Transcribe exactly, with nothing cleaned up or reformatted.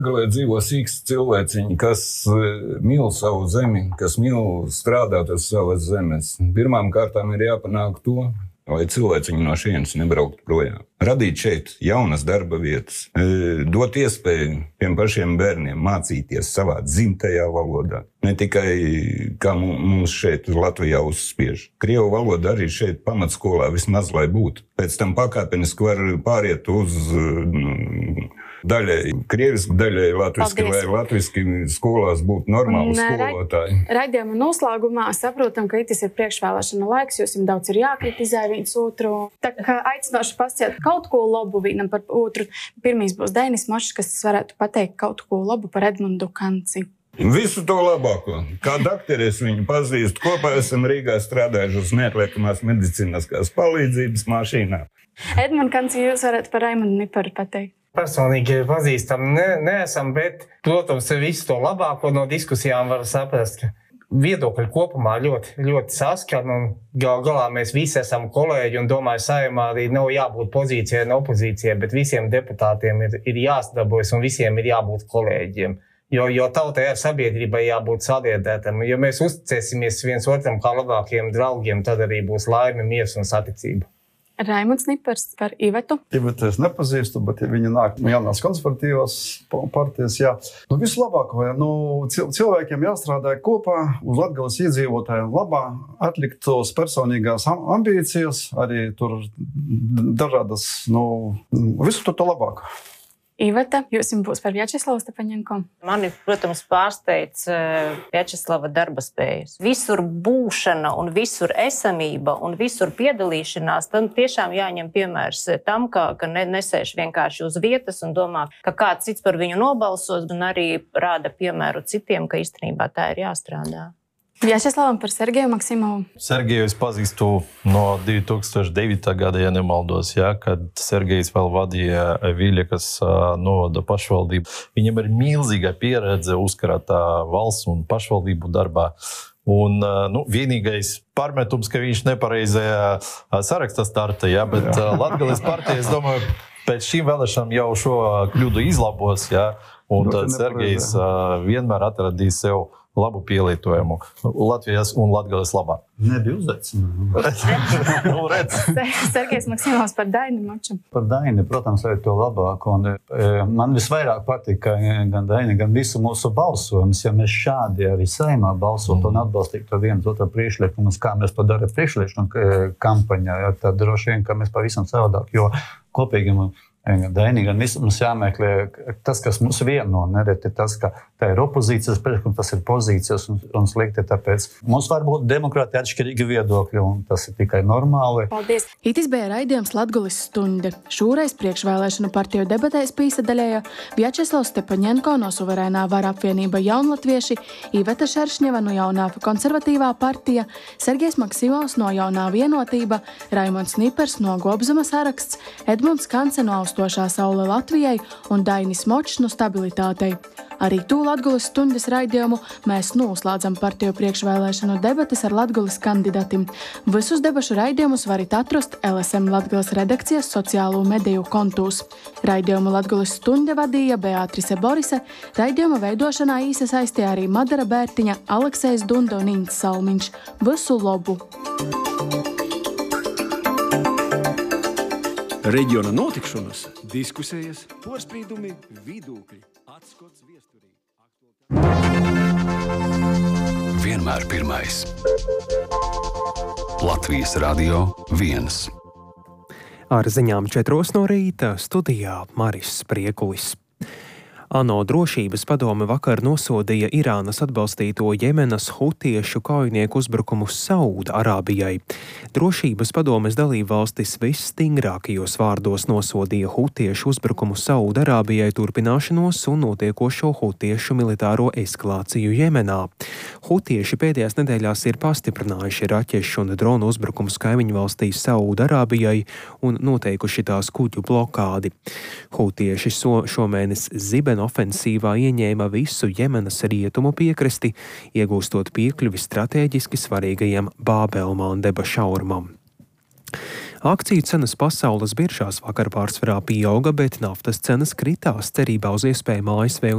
Galē dzīvo sīks cilvēciņi, kas mīl savu zemi, kas mīl strādāt uz savas zemes. Pirmām kārtām ir jāpanāk to, lai cilvēciņi no šienes nebrauktu projām. Radīt šeit jaunas darba vietas, dot iespēju tiem pašiem bērniem mācīties savā dzimtajā valodā. Ne tikai, kā mums šeit Latvijā uzspiež. Krievu valoda arī šeit pamatskolā vismaz lai būtu. Pēc tam pakāpeniski var pāriet uz daļai krieviski, daļai latviski, lai latviski skolās būtu normāli skolotāji. Raidījuma noslēgumā saprotam, ka itis ir priekšvēlēšana laiks, jūs jums daudz ir jākritizē viens otru. Tā kā aicinoši pasciet kaut ko labu vienam par otru. Pirmīs būs Dainis Močs, kas varētu pateikt kaut ko labu par Edmundu Kanci. Visu to labāko. Kā dakteris viņu pazīst, kopā esam Rīgā strādājuši uz neatliekamās medicīniskās palīdzības mašīnā. Edmundu Kanci, jūs varētu par Raimundu Niparu pateikt? Personīgi pazīstam ne, neesam, bet, protams, visu to labāko no diskusijām var saprast, ka viedokļi kopumā ļoti, ļoti saskan, un gal galā mēs visi esam kolēģi, un domāju, Saeimā arī nav jābūt pozīcijai un opozīcijai, bet visiem deputātiem ir, ir jāsadarbojas, un visiem ir jābūt kolēģiem. Jo, jo tautai ar sabiedrībai jābūt saliedētam. Ja mēs uzticēsimies viens otram kā labākiem draugiem, tad arī būs laime, miers un saticība. Raimunds Nipars par Ivetu. Ivetu es nepazīstu, bet viņa nāk no jaunās konservatīvās partijas. Jā. Nu, visu labāko, ja. Nu, cilvēkiem jāstrādā kopā uz Latgales iedzīvotājiem labā, atlikt tos personīgās ambīcijas, arī tur dažādas, nu, visu to, to labāko. Iveta, jūs jums būs par Vjačeslavu Stepaņenko? Mani, protams, pārsteidz Vjačeslava darba spējas. Visur būšana un visur esamība un visur piedalīšanās, tam tiešām jāņem piemērs tam, ka, ka ne, nesēž vienkārši uz vietas un domā, ka kāds cits par viņu nobalsos un arī rāda piemēru citiem, ka īstenībā tā ir jāstrādā. Vjačeslavam par Sergeju Maksimovu. Sergeju es pazīstu no divi tūkstoši devītā gada, ja nemaldos, ja, kad Sergejs vēl vadīja Viļakas novada pašvaldību. Viņam ir milzīga pieredze uzkarātā valsts un pašvaldību darbā. Un, nu, vienīgais pārmetums, ka viņš nepareizajā sarakstā starta, ja, bet Latgales partija, es domāju, pēc šīm vēlēšanām jau šo kļūdu izlabos, ja, un tad Sergejs vienmēr atradīs sev labu pielietojumu Latvijas un Latgales labā. Nebija uzaicināts. Nu, redz. Sergejs Maksimovs par Daini Moču. Par Daini, protams, arī to labāko. Un, e, man visvairāk patika gan Daini, gan visu mūsu balsojums. Ja mēs šādi arī Saeimā balsot un atbalstītu viens otru priekšlikumus, kā mēs to darām priekšlikumu kampaņā, ja, tad droši vien, ka mēs pavisam savādāk, jo kopīgi Daini, gan viss mums jāmeklē tas, kas mums vieno, nereti tas, ka tā ir opozīcijas priekšlikums, tas ir pozīcijas un, un slikti, tāpēc mums var būt demokrāti atšķirīgi viedokļi, un tas ir tikai normāli. Paldies! Itis bija raidījums Latgulis stunde. Šūreiz priekšvēlēšanu partiju debatēs pīsadaļēja Vjačeslavs Stepaņenko no Suverēnā vara apvienība Jaunlatvieši, Iveta Šeršņeva no Jaunā konservatīvā partija, Sergejs Maksimovs no Jaunā vienotība, Raimunds Nipars no Gobzuma saraksts, Edmunds Kance no Austošā saule Latvijai un Dainis Močs no Stabilitātei. Arī tū Latgulis stundas raidījumu mēs noslēdzam partiju priekšvēlēšanu debates ar Latgulis kandidatim. Visus debašu raidījumus varat atrast L S M Latgulis redakcijas sociālo mediju kontūs. Raidījumu Latgulis stunda vadīja Beatrise Borise, raidījumu veidošanā iesaistīja arī Madara Bērtiņa, Aleksejs Dunda un Ints Salmiņš. Visu labu! Reģiona notikšanas, diskusijas, porstrīdumi, vidūkļi, atskots viesturī. Vienmēr pirmais. Latvijas radio viens. Ar ziņām četros no rīta studijā Maris Spriekulis. ANO drošības padome vakar nosodīja Irānas atbalstīto Jemenas hutiešu kaujinieku uzbrukumu Sauda Arābijai. Drošības padomes dalībvalstis visstingrākajos vārdos nosodīja hutiešu uzbrukumu Sauda Arābijai turpināšanos un notiekošo hutiešu militāro eskalāciju Jemenā. Hutieši pēdējās nedēļās ir pastiprinājuši raķešu un dronu uzbrukumus kaimiņu valstī Sauda Arābijai un noteikuši tās kuģu blokādi. Hutieši so, šomēnes Zibena ofensīvā ieņēma visu Jemenas rietumu piekrasti, iegūstot piekļuvi stratēģiski svarīgajam Bābelmandeba šaurumam. Akciju cenas pasaules biržās vakar pārsvarā pieauga, bet naftas cenas kritās cerībā uz iespējamu A S V